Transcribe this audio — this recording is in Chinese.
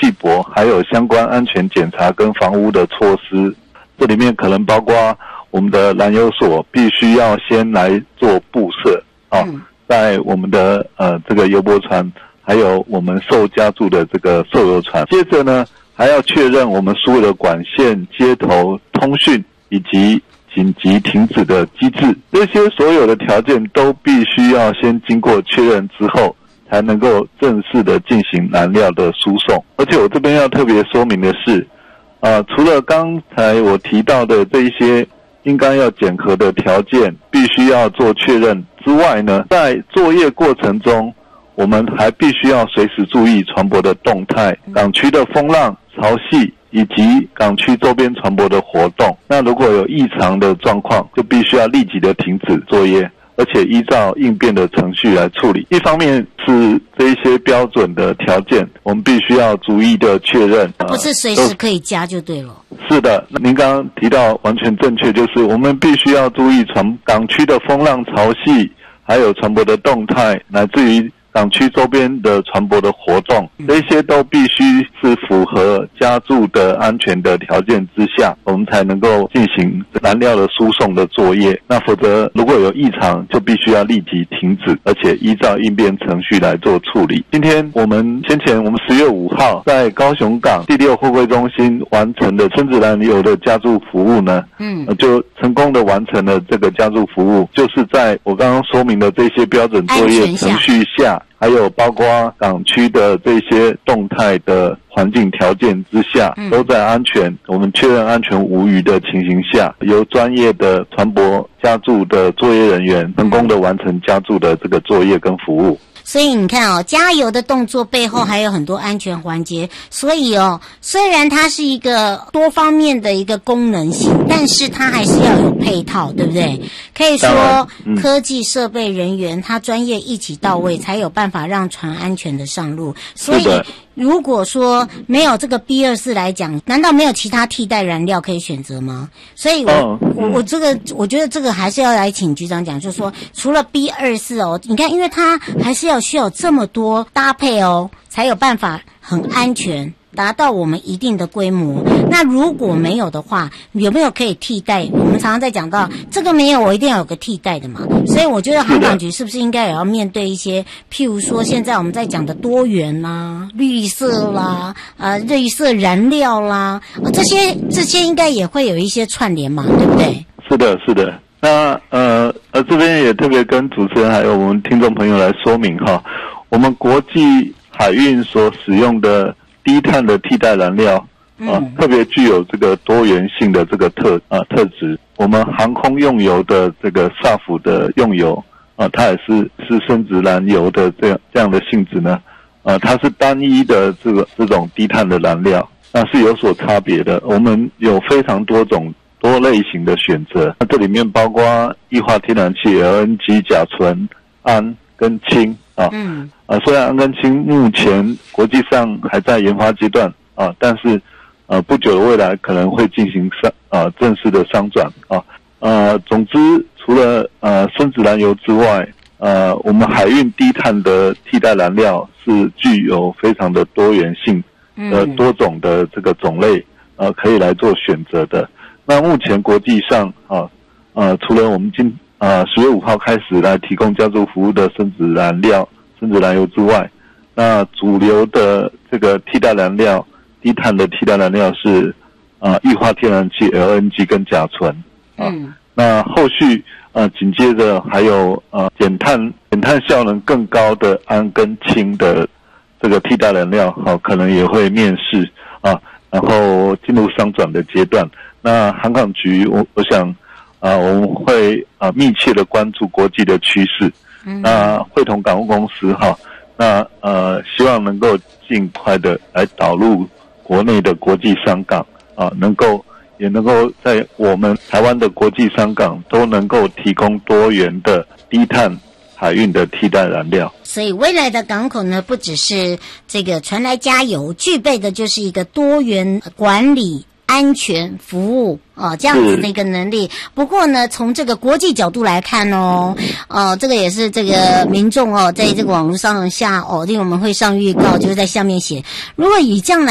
气泊，还有相关安全检查跟防污的措施。这里面可能包括我们的燃油所必须要先来做布设在我们的这个油泊船，还有我们受加注的这个受油船。接着呢，还要确认我们所有的管线、接头、通讯以及紧急停止的机制，这些所有的条件都必须要先经过确认之后，才能够正式的进行燃料的输送。而且我这边要特别说明的是，除了刚才我提到的这一些应该要检核的条件必须要做确认之外呢，在作业过程中，我们还必须要随时注意船舶的动态、港区的风浪、潮汐以及港区周边船舶的活动。那如果有异常的状况，就必须要立即的停止作业，而且依照应变的程序来处理。一方面是这一些标准的条件，我们必须要逐一的确认， 不是随时可以加就对了。 是的，您刚刚提到完全正确，就是我们必须要注意港区的风浪、潮汐，还有船舶的动态，乃至于港区周边的船舶的活动，这些都必须是符合加注的安全的条件之下，我们才能够进行燃料的输送的作业。那否则如果有异常，就必须要立即停止，而且依照应变程序来做处理。今天我们10月5号在高雄港第6货柜中心完成的深紫燃油的加注服务呢，就成功的完成了这个加注服务，就是在我刚刚说明的这些标准作业程序下，还有包括港区的这些动态的环境条件之下，都在我们确认安全无虞的情形下，由专业的船舶加注的作业人员成功的完成加注的这个作业跟服务。 所以你看加油的动作背后还有很多安全环节，所以虽然它是一个多方面的一个功能性，但是它还是要有配套，对不对？可以说科技设备人员他专业一起到位，才有办法让船安全的上路。所以如果说没有这个 B24 来讲，难道没有其他替代燃料可以选择吗？所以我觉得这个还是要来请局长讲，就是说除了 B24 你看因为它还是需要这么多搭配才有办法很安全达到我们一定的规模。那如果没有的话，有没有可以替代？我们常常在讲到这个没有，我一定要有个替代的嘛。所以我觉得航港局是不是应该也要面对一些，譬如说现在我们在讲的多元啦、绿色啦、绿色燃料啦，这些应该也会有一些串联嘛，对不对？ 是的。那这边也特别跟主持人还有我们听众朋友来说明我们国际海运所使用的低碳的替代燃料特别具有这个多元性的这个特质。我们航空用油的这个 SAF 的用油它也是深紫燃油的这样的性质呢，它是单一的这种低碳的燃料，那是有所差别的。我们有非常多类型的选择，那这里面包括液化天然气、LNG、甲醇、氨跟氢虽然氨跟氢目前国际上还在研发阶段但是不久的未来可能会进行正式的商转总之除了深紫燃油之外，我们海运低碳的替代燃料是具有非常的多元性多种的这个种类可以来做选择的。那目前国际上除了我们10月5号开始来提供加注服务的深紫燃油之外，那主流的这个替代燃料低碳的替代燃料是液化天然气、LNG 跟甲醇那后续紧接着还有减碳效能更高的氨跟氢的这个替代燃料可能也会面世然后进入商转的阶段。那航港局我想我们会密切的关注国际的趋势那会同港务公司那希望能够尽快的来导入国内的国际商港也能够在我们台湾的国际商港都能够提供多元的低碳海运的替代燃料。 所以未来的港口呢，不只是这个船来加油，具备的就是一个多元管理安全服务这样子的一个能力。不过呢，从这个国际角度来看这个也是这个民众在这个网络上下因为我们会上预告，就是在下面写，如果以这样来